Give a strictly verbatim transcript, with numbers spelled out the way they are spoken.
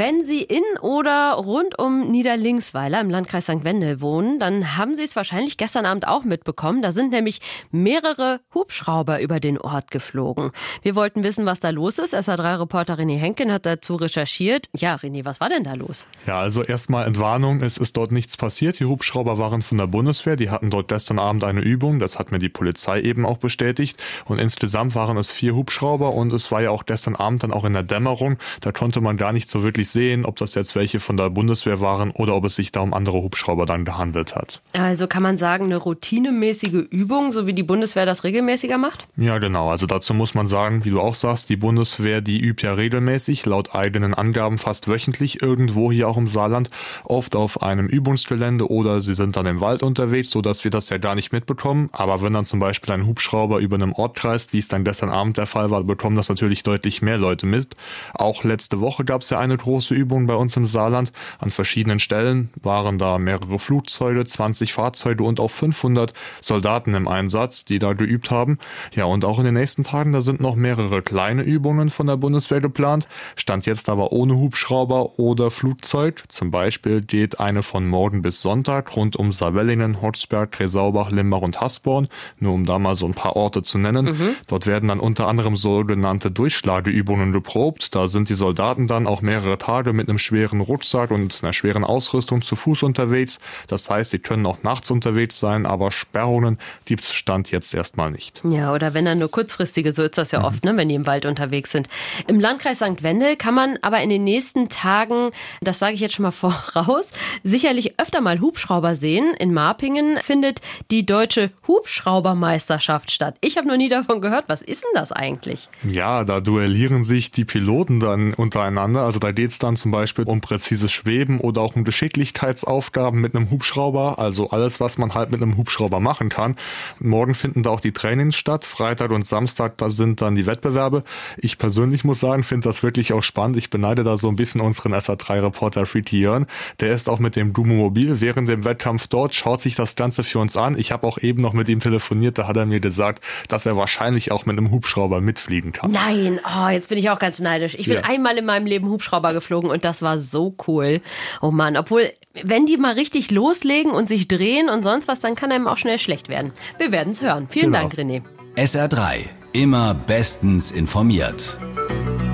Wenn Sie in oder rund um Niederlingsweiler im Landkreis Sankt Wendel wohnen, dann haben Sie es wahrscheinlich gestern Abend auch mitbekommen. Da sind nämlich mehrere Hubschrauber über den Ort geflogen. Wir wollten wissen, was da los ist. S R drei Reporter René Henken hat dazu recherchiert. Ja, René, was war denn da los? Ja, also erstmal Entwarnung. Es ist dort nichts passiert. Die Hubschrauber waren von der Bundeswehr. Die hatten dort gestern Abend eine Übung. Das hat mir die Polizei eben auch bestätigt. Und insgesamt waren es vier Hubschrauber. Und es war ja auch gestern Abend dann auch in der Dämmerung. Da konnte man gar nicht so wirklich sehen, ob das jetzt welche von der Bundeswehr waren oder ob es sich da um andere Hubschrauber dann gehandelt hat. Also kann man sagen, eine routinemäßige Übung, so wie die Bundeswehr das regelmäßiger macht? Ja, genau. Also dazu muss man sagen, wie du auch sagst, die Bundeswehr, die übt ja regelmäßig, laut eigenen Angaben fast wöchentlich, irgendwo hier auch im Saarland, oft auf einem Übungsgelände oder sie sind dann im Wald unterwegs, sodass wir das ja gar nicht mitbekommen. Aber wenn dann zum Beispiel ein Hubschrauber über einem Ort kreist, wie es dann gestern Abend der Fall war, bekommen das natürlich deutlich mehr Leute mit. Auch letzte Woche gab es ja eine große Übung bei uns im Saarland. An verschiedenen Stellen waren da mehrere Flugzeuge, zwanzig Fahrzeuge und auch fünfhundert Soldaten im Einsatz, die da geübt haben. Ja, und auch in den nächsten Tagen, da sind noch mehrere kleine Übungen von der Bundeswehr geplant. Stand jetzt aber ohne Hubschrauber oder Flugzeug. Zum Beispiel geht eine von morgen bis Sonntag rund um Saarwellingen, Hotzberg, Kresaubach, Limbach und Hasborn. Nur um da mal so ein paar Orte zu nennen. Mhm. Dort werden dann unter anderem sogenannte Durchschlageübungen geprobt. Da sind die Soldaten dann auch mehrere Tage mit einem schweren Rucksack und einer schweren Ausrüstung zu Fuß unterwegs. Das heißt, sie können auch nachts unterwegs sein, aber Sperrungen gibt es Stand jetzt erstmal nicht. Ja, oder wenn dann nur kurzfristige, so ist das ja mhm. oft, ne, wenn die im Wald unterwegs sind. Im Landkreis Sankt Wendel kann man aber in den nächsten Tagen, das sage ich jetzt schon mal voraus, sicherlich öfter mal Hubschrauber sehen. In Marpingen findet die deutsche Hubschraubermeisterschaft statt. Ich habe noch nie davon gehört. Was ist denn das eigentlich? Ja, da duellieren sich die Piloten dann untereinander. Also da geht es dann zum Beispiel um präzises Schweben oder auch um Geschicklichkeitsaufgaben mit einem Hubschrauber. Also alles, was man halt mit einem Hubschrauber machen kann. Morgen finden da auch die Trainings statt. Freitag und Samstag, da sind dann die Wettbewerbe. Ich persönlich muss sagen, finde das wirklich auch spannend. Ich beneide da so ein bisschen unseren S R drei Reporter Freaky Jörn. Der ist auch mit dem Dumo-Mobil während dem Wettkampf dort, schaut sich das Ganze für uns an. Ich habe auch eben noch mit ihm telefoniert, da hat er mir gesagt, dass er wahrscheinlich auch mit einem Hubschrauber mitfliegen kann. Nein, oh, jetzt bin ich auch ganz neidisch. Ich bin ja. einmal in meinem Leben Hubschrauber geflogen und das war so cool. Oh Mann, obwohl, wenn die mal richtig loslegen und sich drehen und sonst was, dann kann einem auch schnell schlecht werden. Wir werden es hören. Vielen genau. Dank, René. S R drei, immer bestens informiert.